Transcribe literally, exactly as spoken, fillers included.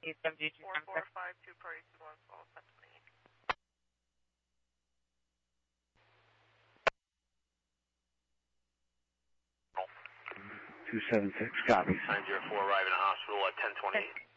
T seventy two four four five two party two one twelve ten twenty-eight. two seven six, copy. nine zero four arriving at hospital at ten twenty-eight.